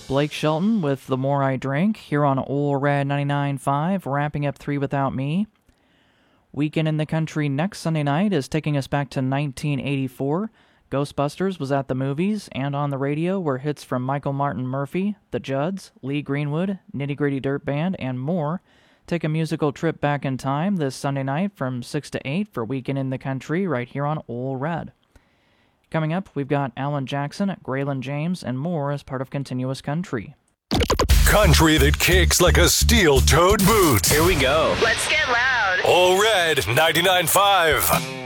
Blake Shelton with The More I Drink here on Ole Red 99.5, wrapping up 3 Without Me. Weekend in the Country next Sunday night is taking us back to 1984. Ghostbusters was at the movies and on the radio were hits from Michael Martin Murphey, The Judds, Lee Greenwood, Nitty Gritty Dirt Band, and more. Take a musical trip back in time this Sunday night from 6 to 8 for Weekend in the Country right here on Ole Red. Coming up, we've got Alan Jackson, Graylin James, and more as part of Continuous Country. Country that kicks like a steel-toed boot. Here we go. Let's get loud. Ole Red 99.5.